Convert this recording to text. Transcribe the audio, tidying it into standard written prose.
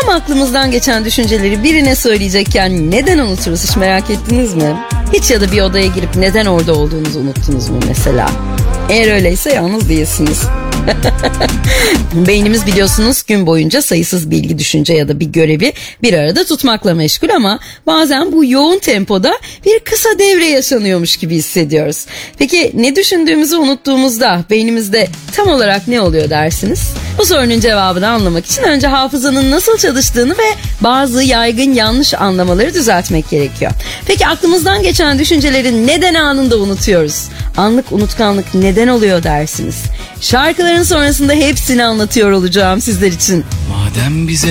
Tam aklımızdan geçen düşünceleri birine söyleyecekken neden unuturuz, hiç merak ettiniz mi? Hiç ya da bir odaya girip neden orada olduğunuzu unuttunuz mu mesela? Eğer öyleyse yalnız değilsiniz. Beynimiz biliyorsunuz gün boyunca sayısız bilgi, düşünce ya da bir görevi bir arada tutmakla meşgul ama bazen bu yoğun tempoda bir kısa devre yaşanıyormuş gibi hissediyoruz. Peki ne düşündüğümüzü unuttuğumuzda beynimizde tam olarak ne oluyor dersiniz? Bu sorunun cevabını anlamak için önce hafızanın nasıl çalıştığını ve bazı yaygın yanlış anlamaları düzeltmek gerekiyor. Peki aklımızdan geçen düşünceleri neden anında unutuyoruz? Anlık unutkanlık neden oluyor dersiniz? Şarkıların sonrasında hepsini anlatıyor olacağım sizler için. Madem bize